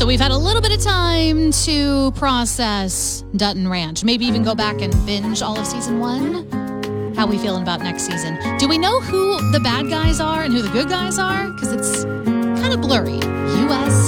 we've had a little bit of time to process Dutton Ranch. Maybe even go back and binge all of season 1. How are we feeling about next season? Do we know who the bad guys are and who the good guys are? Because it's kind of blurry. U.S.